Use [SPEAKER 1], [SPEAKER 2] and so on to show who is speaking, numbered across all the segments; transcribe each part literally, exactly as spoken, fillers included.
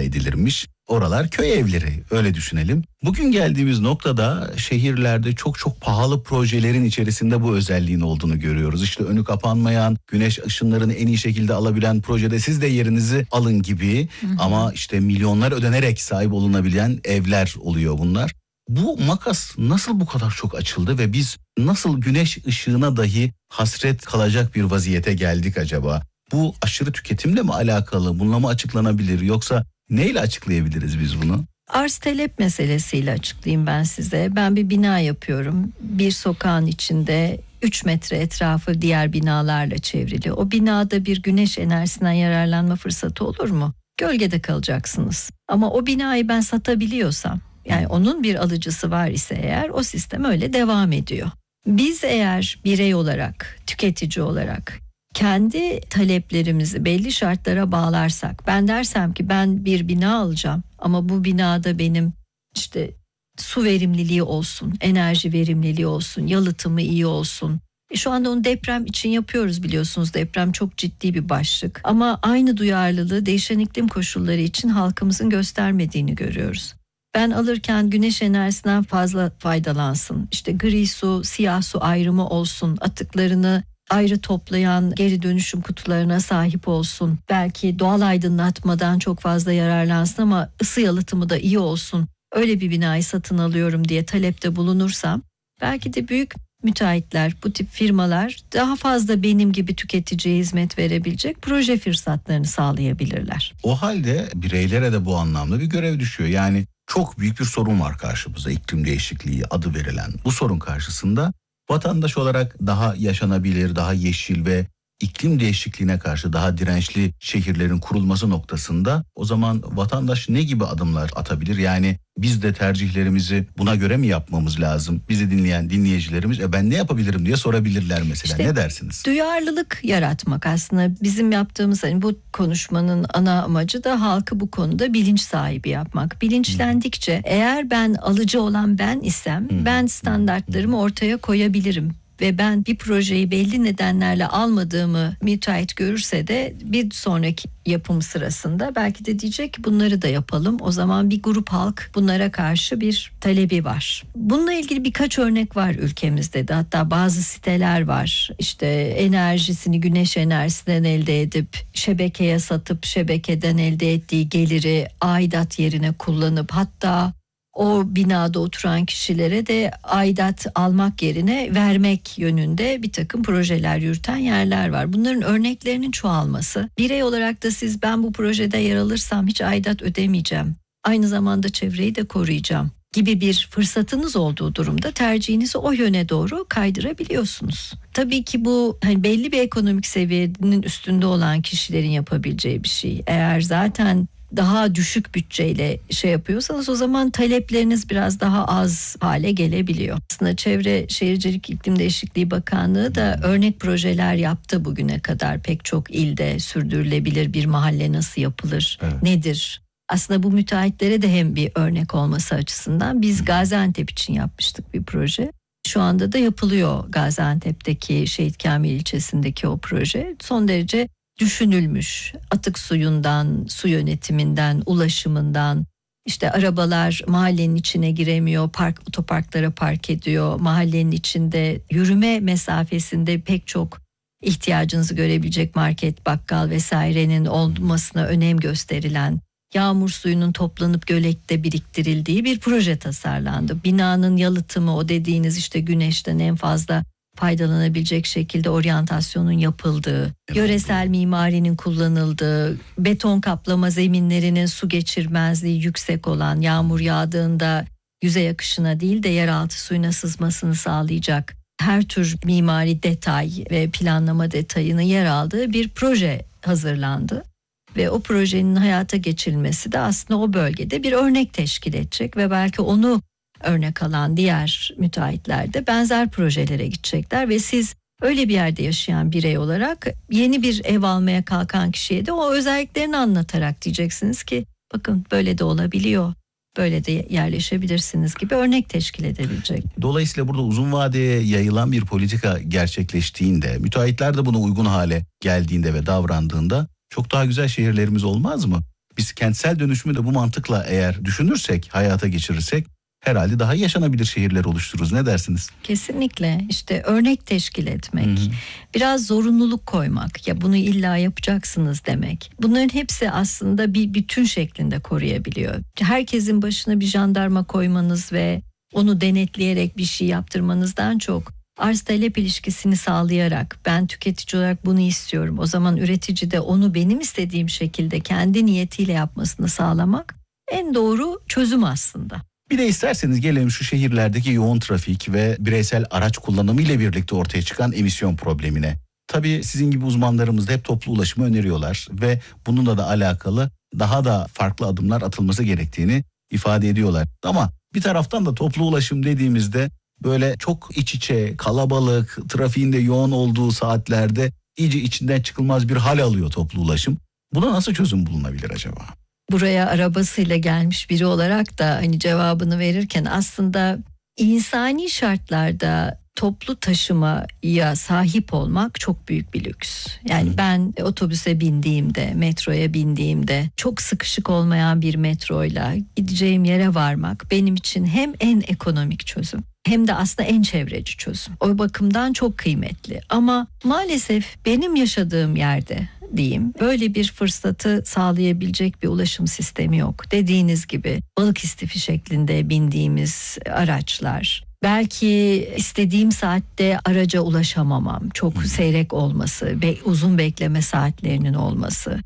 [SPEAKER 1] edilirmiş. Oralar köy evleri, öyle düşünelim. Bugün geldiğimiz noktada şehirlerde çok çok pahalı projelerin içerisinde bu özelliğin olduğunu görüyoruz. İşte önü kapanmayan, güneş ışınlarını en iyi şekilde alabilen projede siz de yerinizi alın gibi. Hı hı. Ama işte milyonlar ödenerek sahip olunabilen evler oluyor bunlar. Bu makas nasıl bu kadar çok açıldı ve biz nasıl güneş ışığına dahi hasret kalacak bir vaziyete geldik acaba? Bu aşırı tüketimle mi alakalı? Bununla mı açıklanabilir? Yoksa neyle açıklayabiliriz biz bunu?
[SPEAKER 2] Arz talep meselesiyle açıklayayım ben size. Ben bir bina yapıyorum. Bir sokağın içinde üç metre etrafı diğer binalarla çevrili. O binada bir güneş enerjisinden yararlanma fırsatı olur mu? Gölgede kalacaksınız. Ama o binayı ben satabiliyorsam, yani onun bir alıcısı var ise eğer, o sistem öyle devam ediyor. Biz eğer birey olarak, tüketici olarak kendi taleplerimizi belli şartlara bağlarsak, ben dersem ki ben bir bina alacağım ama bu binada benim işte su verimliliği olsun, enerji verimliliği olsun, yalıtımı iyi olsun. E şu anda onu deprem için yapıyoruz, biliyorsunuz. Deprem çok ciddi bir başlık. Ama aynı duyarlılığı değişen iklim koşulları için halkımızın göstermediğini görüyoruz. Ben alırken güneş enerjisinden fazla faydalansın, İşte gri su, siyah su ayrımı olsun, atıklarını ayrı toplayan geri dönüşüm kutularına sahip olsun, belki doğal aydınlatmadan çok fazla yararlansın ama ısı yalıtımı da iyi olsun, öyle bir binayı satın alıyorum diye talepte bulunursam, belki de büyük müteahhitler, bu tip firmalar daha fazla benim gibi tüketiciye hizmet verebilecek proje fırsatlarını sağlayabilirler.
[SPEAKER 1] O halde bireylere de bu anlamda bir görev düşüyor. Yani çok büyük bir sorun var karşımızda, iklim değişikliği adı verilen. Bu sorun karşısında vatandaş olarak daha yaşanabilir, daha yeşil ve iklim değişikliğine karşı daha dirençli şehirlerin kurulması noktasında o zaman vatandaş ne gibi adımlar atabilir? Yani biz de tercihlerimizi buna göre mi yapmamız lazım? Bizi dinleyen dinleyicilerimiz e ben ne yapabilirim diye sorabilirler mesela. İşte, ne dersiniz?
[SPEAKER 2] Duyarlılık yaratmak aslında bizim yaptığımız, hani bu konuşmanın ana amacı da halkı bu konuda bilinç sahibi yapmak. Bilinçlendikçe hmm. eğer ben alıcı olan ben isem hmm. ben standartlarımı ortaya koyabilirim. Ve ben bir projeyi belli nedenlerle almadığımı müteahhit görürse de bir sonraki yapım sırasında belki de diyecek ki bunları da yapalım. O zaman bir grup halk bunlara karşı bir talebi var. Bununla ilgili birkaç örnek var ülkemizde de. Hatta bazı siteler var. İşte enerjisini güneş enerjisinden elde edip şebekeye satıp şebekeden elde ettiği geliri aidat yerine kullanıp, hatta o binada oturan kişilere de aidat almak yerine vermek yönünde bir takım projeler yürüten yerler var. Bunların örneklerinin çoğalması. Birey olarak da siz ben bu projede yer alırsam hiç aidat ödemeyeceğim, aynı zamanda çevreyi de koruyacağım gibi bir fırsatınız olduğu durumda tercihinizi o yöne doğru kaydırabiliyorsunuz. Tabii ki bu hani belli bir ekonomik seviyenin üstünde olan kişilerin yapabileceği bir şey. Eğer zaten daha düşük bütçeyle şey yapıyorsanız o zaman talepleriniz biraz daha az hale gelebiliyor. Aslında Çevre Şehircilik İklim Değişikliği Bakanlığı da örnek projeler yaptı bugüne kadar. Pek çok ilde sürdürülebilir bir mahalle nasıl yapılır, evet. nedir? Aslında bu müteahhitlere de hem bir örnek olması açısından biz Gaziantep için yapmıştık bir proje. Şu anda da yapılıyor Gaziantep'teki Şehit Kamil ilçesindeki o proje. Son derece düşünülmüş, atık suyundan, su yönetiminden, ulaşımından, işte arabalar mahallenin içine giremiyor, park otoparklara park ediyor, mahallenin içinde yürüme mesafesinde pek çok ihtiyacınızı görebilecek market, bakkal vesairenin olmasına önem gösterilen, yağmur suyunun toplanıp gölette biriktirildiği bir proje tasarlandı. Binanın yalıtımı, o dediğiniz işte güneşten en fazla faydalanabilecek şekilde oryantasyonun yapıldığı, evet. yöresel mimarinin kullanıldığı, beton kaplama zeminlerinin su geçirmezliği yüksek olan, yağmur yağdığında yüzey akışına değil de yeraltı suyuna sızmasını sağlayacak her tür mimari detay ve planlama detayının yer aldığı bir proje hazırlandı. Ve o projenin hayata geçirilmesi de aslında o bölgede bir örnek teşkil edecek ve belki onu örnek alan diğer müteahhitler de benzer projelere gidecekler ve siz öyle bir yerde yaşayan birey olarak yeni bir ev almaya kalkan kişiye de o özelliklerini anlatarak diyeceksiniz ki bakın böyle de olabiliyor, böyle de yerleşebilirsiniz gibi örnek teşkil edebilecek.
[SPEAKER 1] Dolayısıyla burada uzun vadeye yayılan bir politika gerçekleştiğinde, müteahhitler de buna uygun hale geldiğinde ve davrandığında çok daha güzel şehirlerimiz olmaz mı? Biz kentsel dönüşümü de bu mantıkla eğer düşünürsek, hayata geçirirsek herhalde daha yaşanabilir şehirler oluştururuz. Ne dersiniz?
[SPEAKER 2] Kesinlikle. İşte örnek teşkil etmek,
[SPEAKER 1] Hı hı.
[SPEAKER 2] biraz zorunluluk koymak, ya bunu illa yapacaksınız demek. Bunların hepsi aslında bir bütün şeklinde koruyabiliyor. Herkesin başına bir jandarma koymanız ve onu denetleyerek bir şey yaptırmanızdan çok, arz talep ilişkisini sağlayarak ben tüketici olarak bunu istiyorum, o zaman üretici de onu benim istediğim şekilde kendi niyetiyle yapmasını sağlamak en doğru çözüm aslında.
[SPEAKER 1] Bir de isterseniz gelelim şu şehirlerdeki yoğun trafik ve bireysel araç kullanımı ile birlikte ortaya çıkan emisyon problemine. Tabii sizin gibi uzmanlarımız da hep toplu ulaşımı öneriyorlar ve bununla da alakalı daha da farklı adımlar atılması gerektiğini ifade ediyorlar. Ama bir taraftan da toplu ulaşım dediğimizde böyle çok iç içe, kalabalık, trafiğin de yoğun olduğu saatlerde iyice içinden çıkılmaz bir hal alıyor toplu ulaşım. Buna nasıl çözüm bulunabilir acaba?
[SPEAKER 2] Buraya arabasıyla gelmiş biri olarak da hani cevabını verirken aslında insani şartlarda toplu taşımaya sahip olmak çok büyük bir lüks. Yani
[SPEAKER 1] Hı.
[SPEAKER 2] ben otobüse bindiğimde, metroya bindiğimde çok sıkışık olmayan bir metroyla gideceğim yere varmak benim için hem en ekonomik çözüm hem de aslında en çevreci çözüm. O bakımdan çok kıymetli. Ama maalesef benim yaşadığım yerde diyeyim, böyle bir fırsatı sağlayabilecek bir ulaşım sistemi yok. Dediğiniz gibi balık istifi şeklinde bindiğimiz araçlar, belki istediğim saatte araca ulaşamamam, çok seyrek olması, be- uzun bekleme saatlerinin olması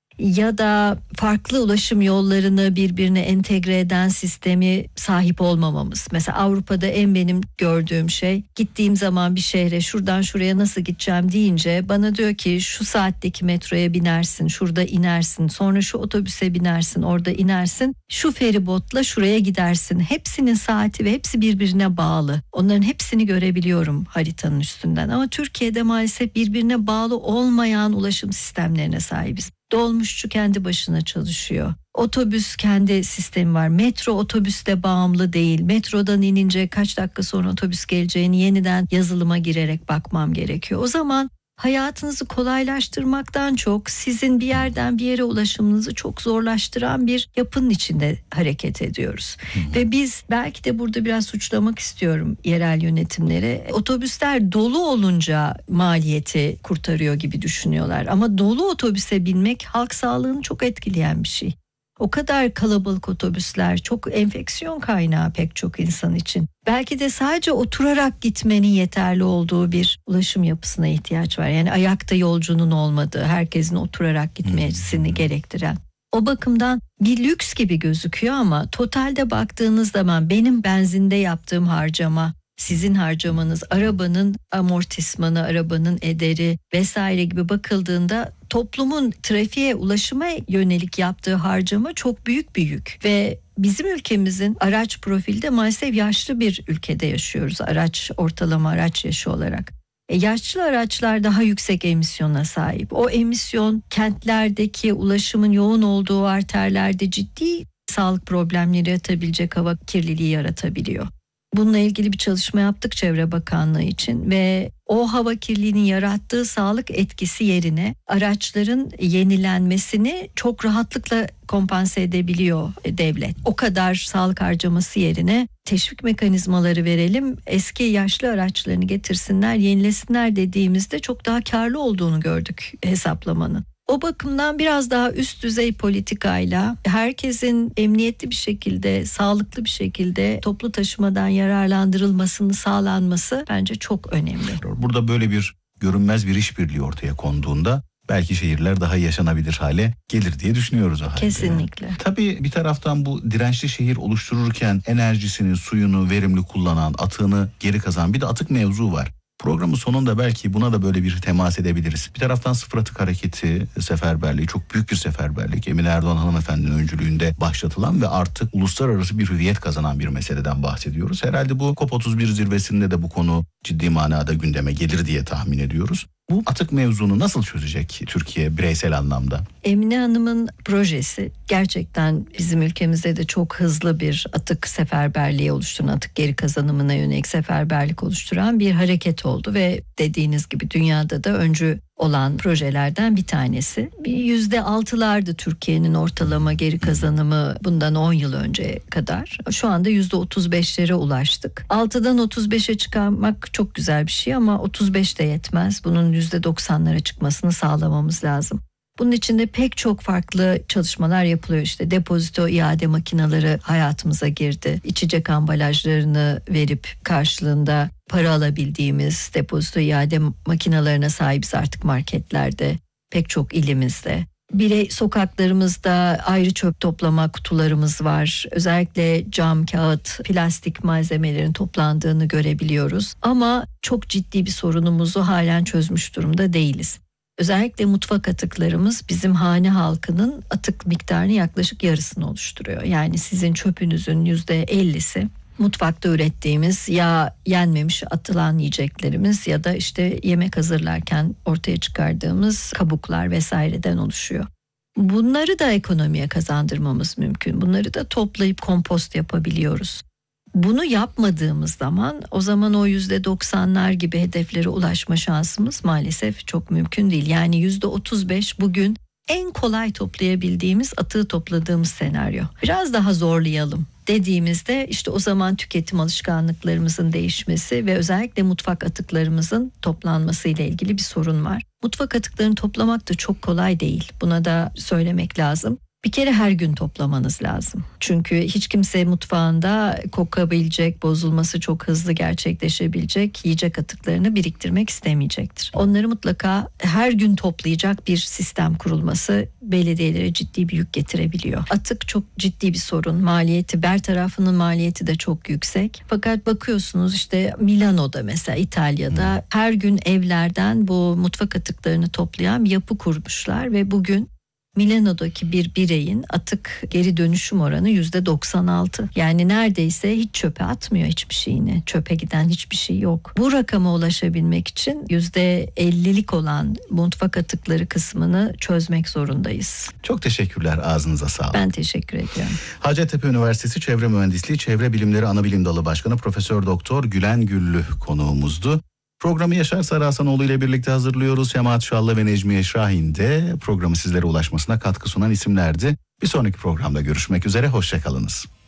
[SPEAKER 2] ya da farklı ulaşım yollarını birbirine entegre eden sistemi sahip olmamamız. Mesela Avrupa'da en benim gördüğüm şey, gittiğim zaman bir şehre şuradan şuraya nasıl gideceğim deyince bana diyor ki şu saatteki metroya binersin, şurada inersin, sonra şu otobüse binersin, orada inersin, şu feribotla şuraya gidersin. Hepsinin saati ve hepsi birbirine bağlı. Onların hepsini görebiliyorum haritanın üstünden. Ama Türkiye'de maalesef birbirine bağlı olmayan ulaşım sistemlerine sahibiz. Dolmuşçu kendi başına çalışıyor. Otobüs kendi sistemi var. Metro otobüste bağımlı değil. Metrodan inince kaç dakika sonra otobüs geleceğini yeniden yazılıma girerek bakmam gerekiyor. O zaman hayatınızı kolaylaştırmaktan çok sizin bir yerden bir yere ulaşımınızı çok zorlaştıran bir yapının içinde hareket ediyoruz. Hı hı. Ve biz belki de burada biraz suçlamak istiyorum yerel yönetimleri. Otobüsler dolu olunca maliyeti kurtarıyor gibi düşünüyorlar. Ama dolu otobüse binmek halk sağlığını çok etkileyen bir şey. O kadar kalabalık otobüsler çok enfeksiyon kaynağı pek çok insan için. Belki de sadece oturarak gitmenin yeterli olduğu bir ulaşım yapısına ihtiyaç var. Yani ayakta yolcunun olmadığı, herkesin oturarak gitmesini gerektiren. O bakımdan bir lüks gibi gözüküyor ama totalde baktığınız zaman benim benzinde yaptığım harcama, sizin harcamanız, arabanın amortismanı, arabanın ederi vesaire gibi bakıldığında toplumun trafiğe, ulaşıma yönelik yaptığı harcama çok büyük bir yük. Ve bizim ülkemizin araç profilde maalesef yaşlı bir ülkede yaşıyoruz. Araç, ortalama araç yaşı olarak. E, yaşlı araçlar daha yüksek emisyona sahip. O emisyon kentlerdeki ulaşımın yoğun olduğu arterlerde ciddi sağlık problemleri yaratabilecek, hava kirliliği yaratabiliyor. Bununla ilgili bir çalışma yaptık Çevre Bakanlığı için ve o hava kirliliğinin yarattığı sağlık etkisi yerine araçların yenilenmesini çok rahatlıkla kompanse edebiliyor devlet. O kadar sağlık harcaması yerine teşvik mekanizmaları verelim, eski yaşlı araçlarını getirsinler, yenilesinler dediğimizde çok daha karlı olduğunu gördük hesaplamanın. O bakımdan biraz daha üst düzey politikayla herkesin emniyetli bir şekilde, sağlıklı bir şekilde toplu taşımadan yararlandırılmasını sağlanması bence çok önemli.
[SPEAKER 1] Burada böyle bir görünmez bir işbirliği ortaya konduğunda belki şehirler daha yaşanabilir hale gelir diye düşünüyoruz o halde.
[SPEAKER 2] Kesinlikle.
[SPEAKER 1] Tabii bir taraftan bu dirençli şehir oluştururken enerjisini, suyunu verimli kullanan, atığını geri kazan bir de atık mevzu var. Programın sonunda belki buna da böyle bir temas edebiliriz. Bir taraftan sıfır atık hareketi, seferberliği, çok büyük bir seferberlik. Emine Erdoğan hanımefendinin öncülüğünde başlatılan ve artık uluslararası bir hüviyet kazanan bir meseleden bahsediyoruz. Herhalde bu COP otuz bir zirvesinde de bu konu ciddi manada gündeme gelir diye tahmin ediyoruz. Bu atık mevzunu nasıl çözecek Türkiye bireysel anlamda?
[SPEAKER 2] Emine Hanım'ın projesi gerçekten bizim ülkemizde de çok hızlı bir atık seferberliği oluşturan, atık geri kazanımına yönelik seferberlik oluşturan bir hareket oldu ve dediğiniz gibi dünyada da öncü olan projelerden bir tanesi. Bir yüzde altılardı Türkiye'nin ortalama geri kazanımı bundan on yıl önce kadar. Şu anda yüzde otuz beşlere ulaştık. altıdan otuz beşe çıkarmak çok güzel bir şey ama otuz beş de yetmez. Bunun yüzde doksanlara çıkmasını sağlamamız lazım. Bunun için de pek çok farklı çalışmalar yapılıyor. İşte depozito iade makineleri hayatımıza girdi. İçecek ambalajlarını verip karşılığında para alabildiğimiz depozito iade makinelerine sahibiz artık marketlerde, pek çok ilimizde. Birey sokaklarımızda ayrı çöp toplama kutularımız var. Özellikle cam, kağıt, plastik malzemelerin toplandığını görebiliyoruz. Ama çok ciddi bir sorunumuzu halen çözmüş durumda değiliz. Özellikle mutfak atıklarımız bizim hane halkının atık miktarını yaklaşık yarısını oluşturuyor. Yani sizin çöpünüzün yüzde ellisi mutfakta ürettiğimiz ya yenmemiş atılan yiyeceklerimiz ya da işte yemek hazırlarken ortaya çıkardığımız kabuklar vesaireden oluşuyor. Bunları da ekonomiye kazandırmamız mümkün. Bunları da toplayıp kompost yapabiliyoruz. Bunu yapmadığımız zaman o zaman o yüzde doksanlar gibi hedeflere ulaşma şansımız maalesef çok mümkün değil. Yani yüzde otuz beş bugün en kolay toplayabildiğimiz atığı topladığımız senaryo. Biraz daha zorlayalım dediğimizde işte o zaman tüketim alışkanlıklarımızın değişmesi ve özellikle mutfak atıklarımızın toplanması ile ilgili bir sorun var. Mutfak atıklarını toplamak da çok kolay değil. Buna da söylemek lazım. Bir kere her gün toplamanız lazım. Çünkü hiç kimse mutfağında kokabilecek, bozulması çok hızlı gerçekleşebilecek yiyecek atıklarını biriktirmek istemeyecektir. Onları mutlaka her gün toplayacak bir sistem kurulması belediyelere ciddi bir yük getirebiliyor. Atık çok ciddi bir sorun. Maliyeti, bertarafının maliyeti de çok yüksek. Fakat bakıyorsunuz işte Milano'da mesela İtalya'da hmm. her gün evlerden bu mutfak atıklarını toplayan bir yapı kurmuşlar ve bugün Milano'daki bir bireyin atık geri dönüşüm oranı yüzde doksan altı. Yani neredeyse hiç çöpe atmıyor hiçbir şeyini. Çöpe giden hiçbir şey yok. Bu rakama ulaşabilmek için yüzde ellilik olan mutfak atıkları kısmını çözmek zorundayız.
[SPEAKER 1] Çok teşekkürler. Ağzınıza sağlık.
[SPEAKER 2] Ben teşekkür ediyorum.
[SPEAKER 1] Hacettepe Üniversitesi Çevre Mühendisliği Çevre Bilimleri Anabilim Dalı Başkanı Profesör Doktor Gülen Güllü konuğumuzdu. Programı Yaşar Sarıhasanoğlu ile birlikte hazırlıyoruz. Şemaat Şallı ve Necmiye Şahin de programı sizlere ulaşmasına katkı sunan isimlerdi. Bir sonraki programda görüşmek üzere, hoşçakalınız.